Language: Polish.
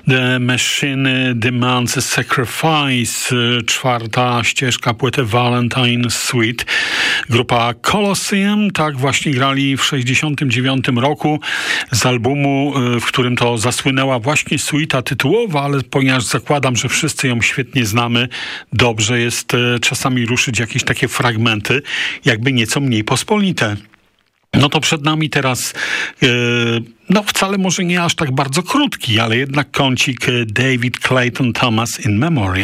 The Machine Demands a Sacrifice, czwarta ścieżka płyty Valentine Suite. Grupa Colosseum, tak właśnie grali w 1969 roku z albumu, w którym to zasłynęła właśnie suita tytułowa, ale ponieważ zakładam, że wszyscy ją świetnie znamy, dobrze jest czasami ruszyć jakieś takie fragmenty, jakby nieco mniej pospolite. No to przed nami teraz, no wcale może nie aż tak bardzo krótki, ale jednak kącik David Clayton Thomas in Memory.